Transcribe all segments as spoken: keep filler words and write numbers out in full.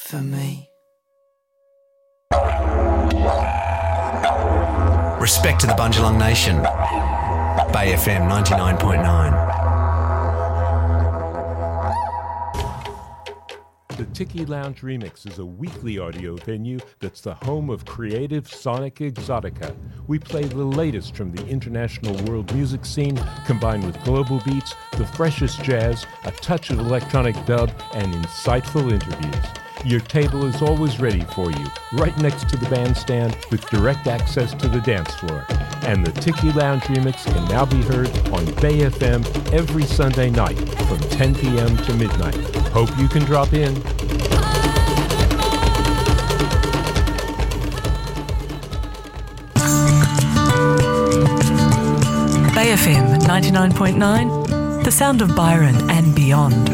for me. Respect to the Bundjalung Nation. Bay F M ninety-nine point nine. The Tiki Lounge Remix is a weekly audio venue that's the home of creative sonic exotica. We play the latest from the international world music scene, combined with global beats, the freshest jazz, a touch of electronic dub, and insightful interviews. Your table is always ready for you, right next to the bandstand with direct access to the dance floor. And the Tiki Lounge Remix can now be heard on Bay F M every Sunday night from ten p.m. to midnight. Hope you can drop in. Bay F M ninety-nine point nine, the sound of Byron and beyond.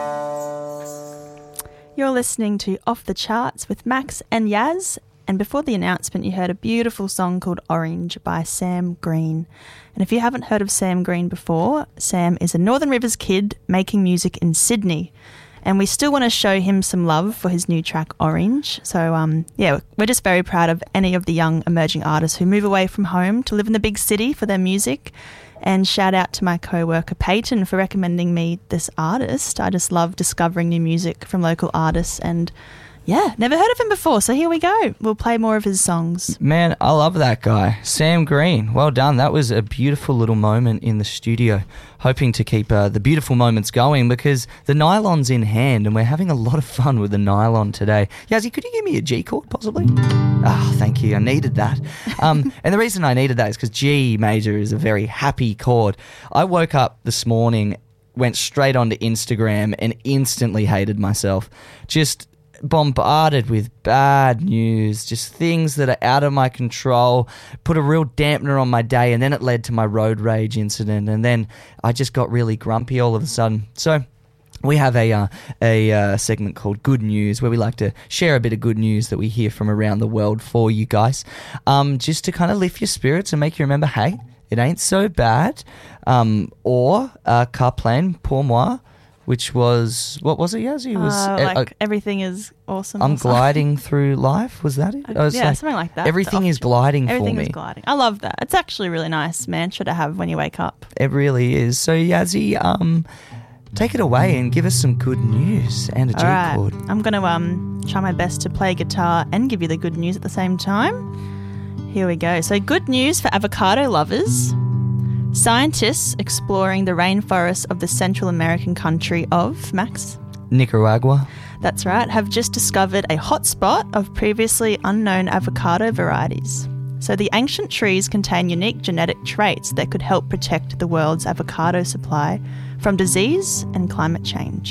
You're listening to Off the Charts with Max and Yaz, and before the announcement you heard a beautiful song called Orange by Sam Green. And if you haven't heard of Sam Green before, Sam is a Northern Rivers kid making music in Sydney, and we still want to show him some love for his new track Orange. So um, yeah, we're just very proud of any of the young emerging artists who move away from home to live in the big city for their music. And shout out to my co-worker Peyton for recommending me this artist. I just love discovering new music from local artists, and yeah, never heard of him before, so here we go. We'll play more of his songs. Man, I love that guy. Sam Green, well done. That was a beautiful little moment in the studio. Hoping to keep uh, the beautiful moments going because the nylon's in hand and we're having a lot of fun with the nylon today. Yazzie, could you give me a G chord possibly? Ah, oh, thank you. I needed that. Um, and the reason I needed that is because G major is a very happy chord. I woke up this morning, went straight onto Instagram and instantly hated myself. Just bombarded with bad news, just things that are out of my control, put a real dampener on my day, and then it led to my road rage incident, and then I just got really grumpy all of a sudden. So we have a uh, a uh, segment called Good News where we like to share a bit of good news that we hear from around the world for you guys, um, just to kind of lift your spirits and make you remember, hey, it ain't so bad. Um, or uh, Car Plein Pour Moi, which was, what was it, Yazzie? It was uh, uh, like uh, everything is awesome. I'm gliding through life, was that it? Uh, was yeah, like, something like that. Everything is gliding everything for me. Everything is gliding. I love that. It's actually a really nice mantra to have when you wake up. It really is. So, Yazzie, um, take it away and give us some good news and a G All right. chord. I'm going to um try my best to play guitar and give you the good news at the same time. Here we go. So, good news for avocado lovers. Scientists exploring the rainforests of the Central American country of, Max? Nicaragua. That's right, have just discovered a hotspot of previously unknown avocado varieties. So the ancient trees contain unique genetic traits that could help protect the world's avocado supply from disease and climate change.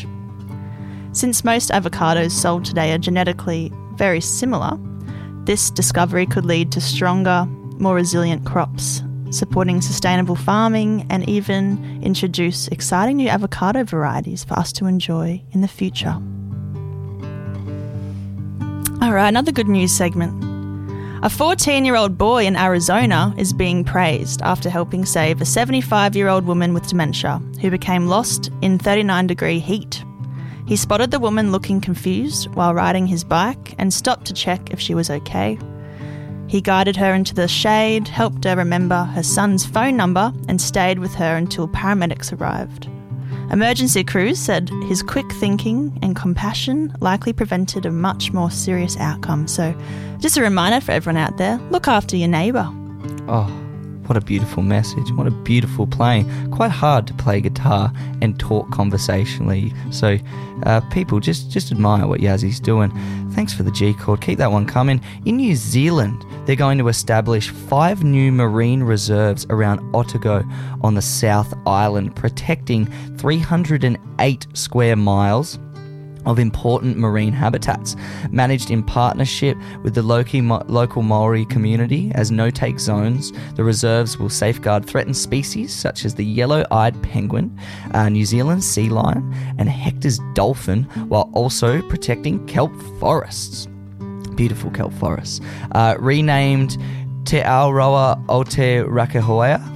Since most avocados sold today are genetically very similar, this discovery could lead to stronger, more resilient crops, supporting sustainable farming, and even introduce exciting new avocado varieties for us to enjoy in the future. All right, another good news segment. A fourteen-year-old boy in Arizona is being praised after helping save a seventy-five-year-old woman with dementia who became lost in thirty-nine degree heat. He spotted the woman looking confused while riding his bike and stopped to check if she was okay. He guided her into the shade, helped her remember her son's phone number, and stayed with her until paramedics arrived. Emergency crews said his quick thinking and compassion likely prevented a much more serious outcome. So just a reminder for everyone out there, look after your neighbour. Oh, what a beautiful message. What a beautiful playing. Quite hard to play guitar and talk conversationally. So uh, people, just, just admire what Yazzie's doing. Thanks for the G chord. Keep that one coming. In New Zealand, they're going to establish five new marine reserves around Otago on the South Island, protecting three hundred eight square miles of important marine habitats, managed in partnership with the local Maori community as no-take zones. The reserves will safeguard threatened species such as the yellow-eyed penguin, uh, New Zealand sea lion, and Hector's dolphin, while also protecting kelp forests. Beautiful kelp forests. Uh, renamed Te Aotearoa Aotearoa,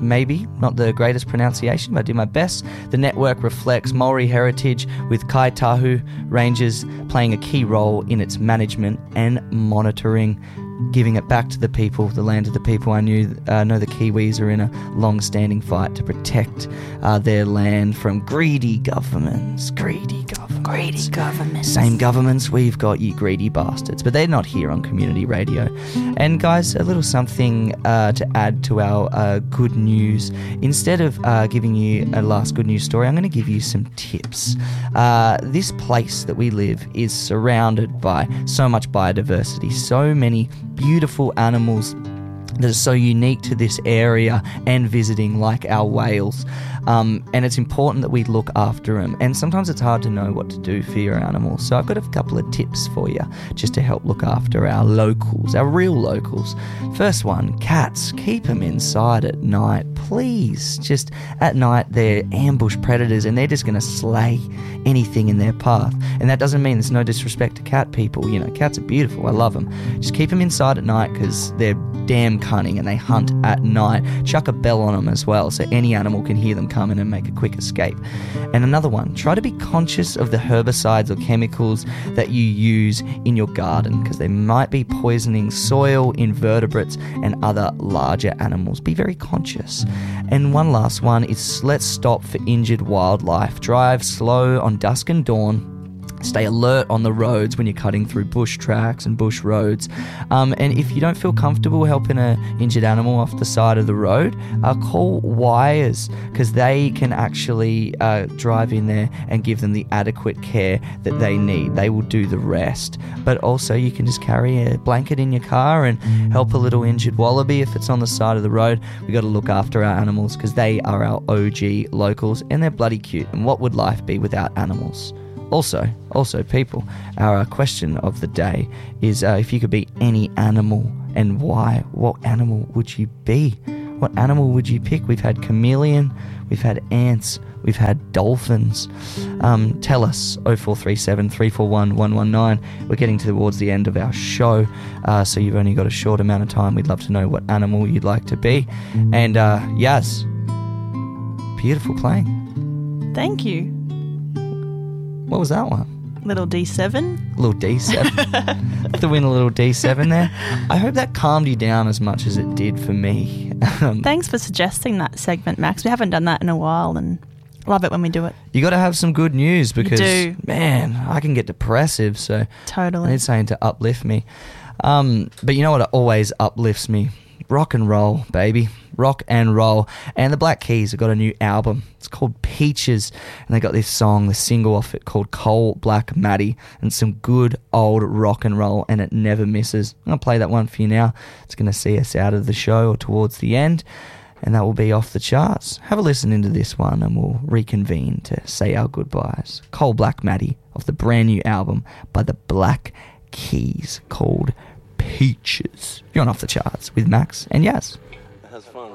maybe not the greatest pronunciation, but I did my best. The network reflects Maori heritage, with Kai Tahu Rangers playing a key role in its management and monitoring, giving it back to the people, the land of the people. I knew uh, know the Kiwis are in a long-standing fight to protect uh, their land from greedy governments. Greedy governments. Greedy governments. Same governments we've got, you greedy bastards. But they're not here on community radio. And guys, a little something uh, to add to our uh, good news. Instead of uh, giving you a last good news story, I'm going to give you some tips. Uh, this place that we live is surrounded by so much biodiversity, so many beautiful animals that are so unique to this area and visiting, like our whales. Um, and it's important that we look after them. And sometimes it's hard to know what to do for your animals. So I've got a couple of tips for you just to help look after our locals, our real locals. First one, cats. Keep them inside at night, please. Just at night, they're ambush predators and they're just going to slay anything in their path. And that doesn't mean there's no disrespect to cat people. You know, cats are beautiful. I love them. Just keep them inside at night because they're damn cunning and they hunt at night. Chuck a bell on them as well so any animal can hear them coming and make a quick escape. And another one, try to be conscious of the herbicides or chemicals that you use in your garden because they might be poisoning soil, invertebrates and other larger animals. Be very conscious. And one last one is let's stop for injured wildlife. Drive slow on dusk and dawn. Stay alert on the roads when you're cutting through bush tracks and bush roads. Um, and if you don't feel comfortable helping an injured animal off the side of the road, uh, call wires because they can actually uh, drive in there and give them the adequate care that they need. They will do the rest. But also you can just carry a blanket in your car and help a little injured wallaby if it's on the side of the road. We got to look after our animals because they are our O G locals and they're bloody cute. And what would life be without animals? Also, also people, our question of the day is uh, if you could be any animal and why, what animal would you be? What animal would you pick? We've had chameleon, we've had ants, we've had dolphins. Um, tell us, oh four three seven, three four one, one one nine. We're getting towards the end of our show, uh, so you've only got a short amount of time. We'd love to know what animal you'd like to be. And uh, Yaz, beautiful playing. Thank you. What was that one? Little D seven. Little D seven. To win a little D seven there. I hope that calmed you down as much as it did for me. Um, Thanks for suggesting that segment, Max. We haven't done that in a while and love it when we do it. You got to have some good news because, do. man, I can get depressive. So Totally. I need something to uplift me. Um, but you know what always uplifts me? Rock and roll, baby. Rock and roll. And the Black Keys have got a new album. It's called Peaches. And they got this song, the single off it called Coal Black Maddie. And some good old rock and roll. And it never misses. I'm going to play that one for you now. It's going to see us out of the show or towards the end. And that will be off the charts. Have a listen into this one and we'll reconvene to say our goodbyes. Coal Black Maddie off the brand new album by the Black Keys called Peaches. You're on Off the Charts with Max and Yaz. It has fun.